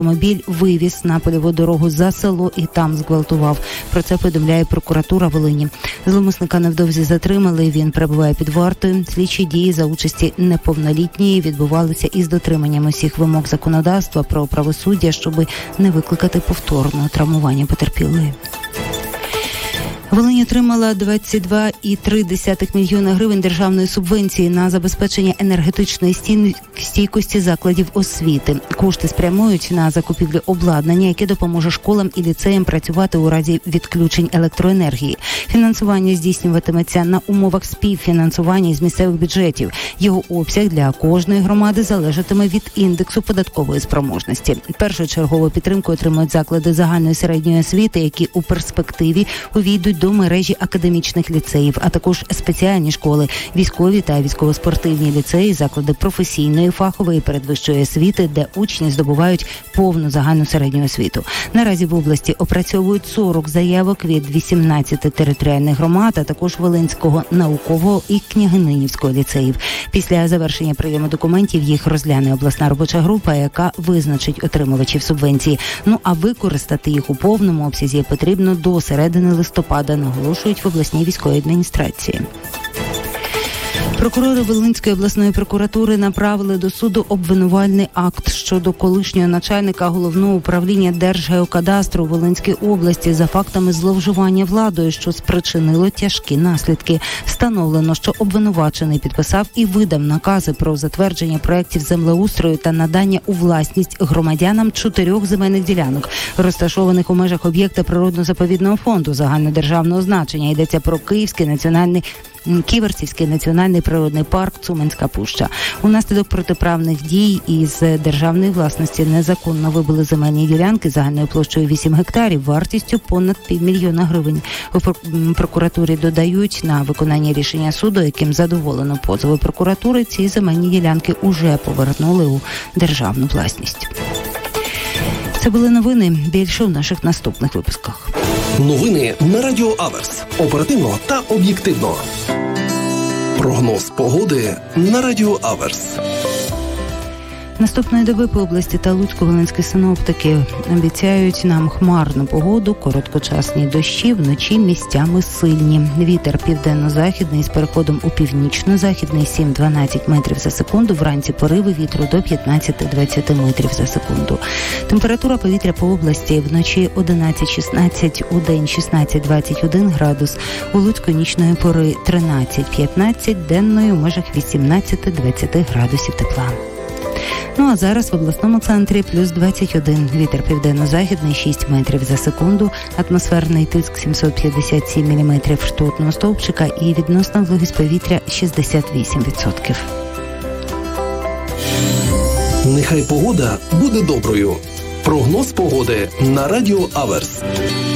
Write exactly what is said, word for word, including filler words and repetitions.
автомобіль вивіз на польову дорогу за село і там зґвалтував. Про це повідомляє прокуратура Волині. Зловмисника невдовзі затримали, він перебуває під вартою. Слідчі дії за участі неповнолітньої відбувалися із дотриманням усіх вимог законодавства про правосуддя, щоб не викликати повторного травмування потерпілої. Волинь отримала двадцять два цілих три десятих мільйона гривень державної субвенції на забезпечення енергетичної стійкості закладів освіти. Кошти спрямують на закупівлю обладнання, яке допоможе школам і ліцеям працювати у разі відключень електроенергії. Фінансування здійснюватиметься на умовах співфінансування із місцевих бюджетів. Його обсяг для кожної громади залежатиме від індексу податкової спроможності. Першочергову підтримку отримують заклади загальної середньої освіти, які у перспективі увійдуть до мережі академічних ліцеїв, а також спеціальні школи, військові та військово-спортивні ліцеї, заклади професійної, фахової і передвищої освіти, де учні здобувають повну загальну середню освіту. Наразі в області опрацьовують сорок заявок від вісімнадцяти територіальних громад, а також Волинського наукового і Княгининівського ліцеїв. Після завершення прийому документів їх розгляне обласна робоча група, яка визначить отримувачів субвенції. Ну а використати їх у повному обсязі потрібно до середини листопада, наголошують в обласній військовій адміністрації. Прокурори Волинської обласної прокуратури направили до суду обвинувальний акт щодо колишнього начальника головного управління Держгеокадастру Волинської області за фактами зловживання владою, що спричинило тяжкі наслідки. Встановлено, що обвинувачений підписав і видав накази про затвердження проєктів землеустрою та надання у власність громадянам чотирьох земельних ділянок, розташованих у межах об'єкта природно-заповідного фонду загальнодержавного значення. Йдеться про Київський національний Ківерцівський національний природний парк Цуменська пуща. Унаслідок протиправних дій із державної власності незаконно вибили земельні ділянки загальною площею вісім гектарів, вартістю понад півмільйона гривень. У прокуратурі додають, на виконання рішення суду, яким задоволено позови прокуратури, ці земельні ділянки уже повернули у державну власність. Це були новини. Більше в наших наступних випусках. Новини на Радіо Аверс. Оперативно та об'єктивно. Прогноз погоди на Радіо Аверс. Наступної доби по області та Луцько-Волинські синоптики обіцяють нам хмарну погоду, короткочасні дощі, вночі місцями сильні. Вітер південно-західний з переходом у північно-західний сім-дванадцять метрів за секунду, вранці пориви вітру до п'ятнадцять-двадцять метрів за секунду. Температура повітря по області вночі одинадцять-шістнадцять, у день шістнадцять-двадцять один градус, у Луцьку нічної пори тринадцять-п'ятнадцять, денної у межах вісімнадцять-двадцять градусів тепла. Ну а зараз в обласному центрі плюс двадцять один, вітер південно-західний шість метрів за секунду, атмосферний тиск сімсот п'ятдесят сім міліметрів ртутного стовпчика і відносна вологість повітря шістдесят вісім відсотків. Нехай погода буде доброю. Прогноз погоди на Радіо Аверс.